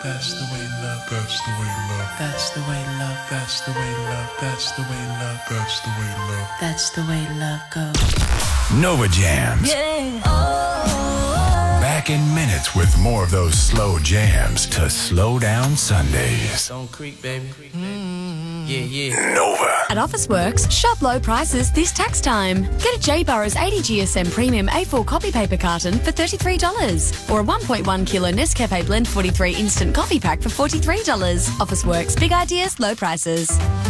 That's the way love. That's the way love. That's the way love. That's the way love. That's the way love. That's the way love. That's the way love goes. Nova Jams. Yeah. Back in minutes with more of those slow jams to slow down Sundays. Don't creep, baby. Yeah. Nova. At Officeworks, shop low prices this tax time. Get a J. Burroughs 80 GSM Premium A4 copy paper carton for $33 or a 1.1 kilo Nescafe Blend 43 Instant Coffee Pack for $43. Officeworks, big ideas, low prices.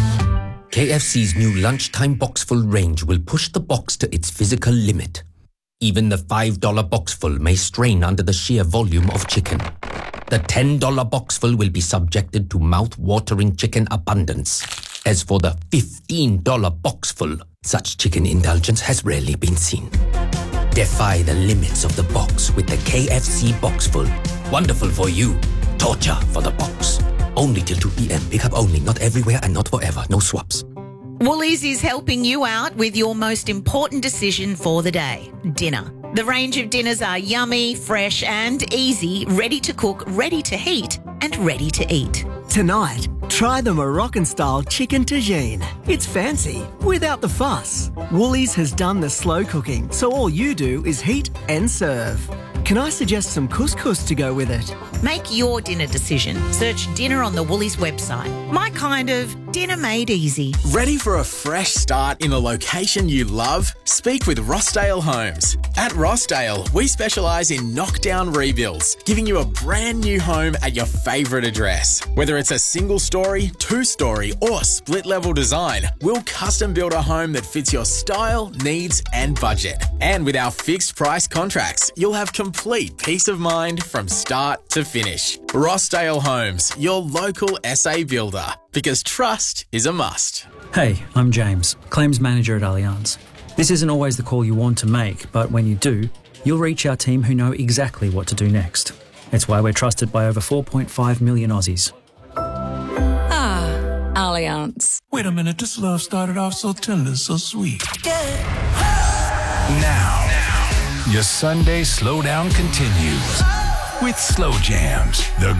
KFC's new lunchtime boxful range will push the box to its physical limit. Even the $5 boxful may strain under the sheer volume of chicken. The $10 boxful will be subjected to mouth-watering chicken abundance. As for the $15 boxful, such chicken indulgence has rarely been seen. Defy the limits of the box with the KFC boxful. Wonderful for you. Torture for the box. Only till 2 p.m. Pick up only, not everywhere and not forever. No swaps. Woolies is helping you out with your most important decision for the day, dinner. The range of dinners are yummy, fresh and easy, ready to cook, ready to heat and ready to eat. Tonight, try the Moroccan-style chicken tagine. It's fancy, without the fuss. Woolies has done the slow cooking, so all you do is heat and serve. Can I suggest some couscous to go with it? Make your dinner decision. Search dinner on the Woolies website. My kind of dinner made easy. Ready for a fresh start in a location you love? Speak with Rossdale Homes. At Rossdale, we specialise in knockdown rebuilds, giving you a brand new home at your favourite address. Whether it's a single story, 2-story or split level design, we'll custom build a home that fits your style, needs and budget. And with our fixed price contracts, you'll have complete peace of mind from start to finish. Rossdale Homes, your local SA builder, because trust is a must. Hey, I'm James, Claims Manager at Allianz. This isn't always the call you want to make, but when you do, you'll reach our team who know exactly what to do next. It's why we're trusted by over 4.5 million Aussies. Allianz. Wait a minute, this love started off so tender, so sweet. Now, your Sunday slowdown continues with Slow Jams, the